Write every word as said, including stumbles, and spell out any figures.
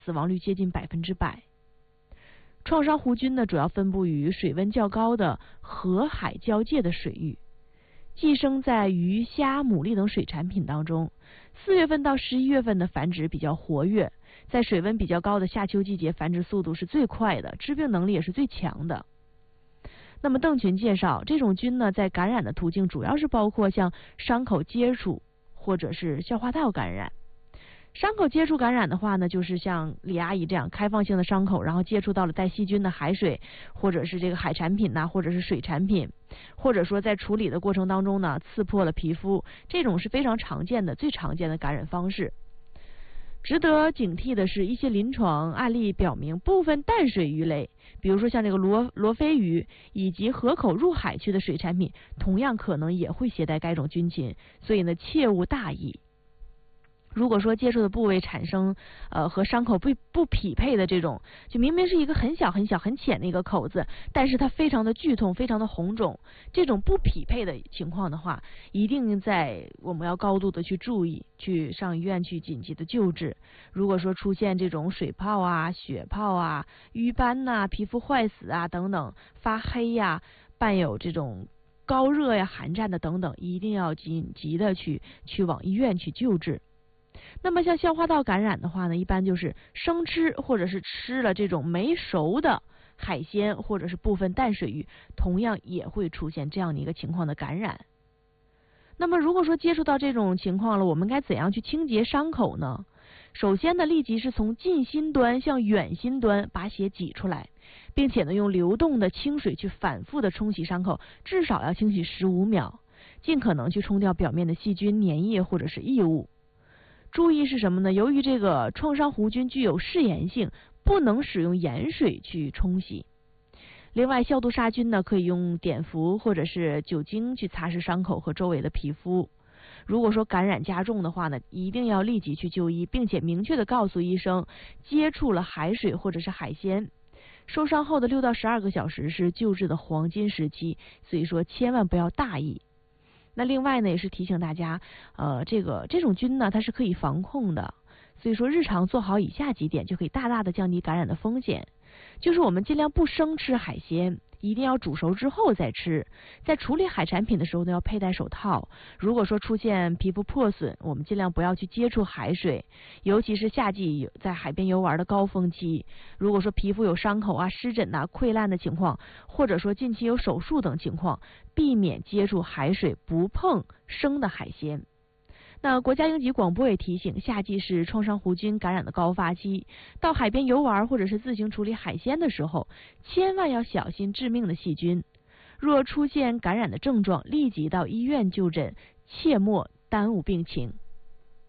死亡率接近百分之百。创伤弧菌呢，主要分布于水温较高的河海交界的水域，寄生在鱼、虾、牡蛎等水产品当中。四月份到十一月份的繁殖比较活跃，在水温比较高的夏秋季节，繁殖速度是最快的，致病能力也是最强的。那么邓群介绍，这种菌呢，在感染的途径主要是包括像伤口接触或者是消化道感染。伤口接触感染的话呢，就是像李阿姨这样开放性的伤口，然后接触到了带细菌的海水，或者是这个海产品呐、啊，或者是水产品，或者说在处理的过程当中呢，刺破了皮肤，这种是非常常见的、最常见的感染方式。值得警惕的是，一些临床案例表明，部分淡水鱼类，比如说像这个罗罗非鱼以及河口入海区的水产品，同样可能也会携带该种菌群，所以呢，切勿大意。如果说接触的部位产生呃和伤口不不匹配的这种，就明明是一个很小很小很浅的一个口子，但是它非常的剧痛，非常的红肿，这种不匹配的情况的话，一定在我们要高度的去注意，去上医院去紧急的救治。如果说出现这种水泡啊、血泡啊、瘀斑呐、啊、皮肤坏死啊等等，发黑呀、啊，伴有这种高热呀、寒战的等等，一定要紧急的去去往医院去救治。那么像消化道感染的话呢，一般就是生吃或者是吃了这种没熟的海鲜或者是部分淡水鱼，同样也会出现这样的一个情况的感染。那么如果说接触到这种情况了，我们该怎样去清洁伤口呢？首先呢，立即是从近心端向远心端把血挤出来，并且呢用流动的清水去反复的冲洗伤口，至少要清洗十五秒，尽可能去冲掉表面的细菌、粘液或者是异物。注意是什么呢？由于这个创伤弧菌具有嗜盐性，不能使用盐水去冲洗。另外，消毒杀菌呢，可以用碘伏或者是酒精去擦拭伤口和周围的皮肤。如果说感染加重的话呢，一定要立即去就医，并且明确的告诉医生接触了海水或者是海鲜。受伤后的六到十二个小时是救治的黄金时期，所以说千万不要大意。那另外呢，也是提醒大家，呃，这个这种菌呢，它是可以防控的，所以说日常做好以下几点，就可以大大的降低感染的风险。就是我们尽量不生吃海鲜，一定要煮熟之后再吃。在处理海产品的时候呢，要佩戴手套。如果说出现皮肤破损，我们尽量不要去接触海水，尤其是夏季在海边游玩的高峰期。如果说皮肤有伤口啊、湿疹啊、溃烂的情况，或者说近期有手术等情况，避免接触海水，不碰生的海鲜。那国家应急广播也提醒，夏季是创伤弧菌感染的高发期，到海边游玩或者是自行处理海鲜的时候，千万要小心致命的细菌。若出现感染的症状，立即到医院就诊，切莫耽误病情。